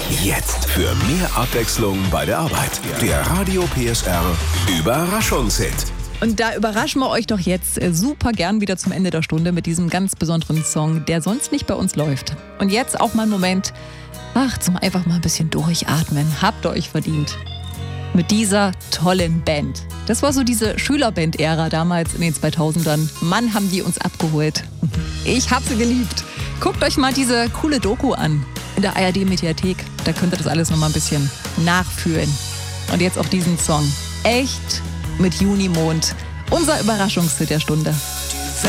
Jetzt für mehr Abwechslung bei der Arbeit. Der Radio PSR Überraschungshit. Und da überraschen wir euch doch jetzt super gern wieder zum Ende der Stunde mit diesem ganz besonderen Song, der sonst nicht bei uns läuft. Und jetzt auch mal einen Moment, zum einfach mal ein bisschen durchatmen. Habt ihr euch verdient. Mit dieser tollen Band. Das war so diese Schülerband-Ära damals in den 2000ern. Mann, haben die uns abgeholt. Ich hab sie geliebt. Guckt euch mal diese coole Doku an in der ARD-Mediathek. Da könnt ihr das alles noch mal ein bisschen nachfühlen. Und jetzt auch diesen Song. Echt mit Junimond. Unser Überraschungshit der Stunde.